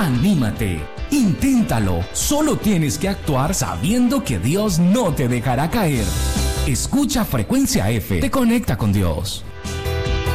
Anímate, inténtalo. Solo tienes que actuar sabiendo que Dios no te dejará caer. Escucha Frecuencia F, te conecta con Dios.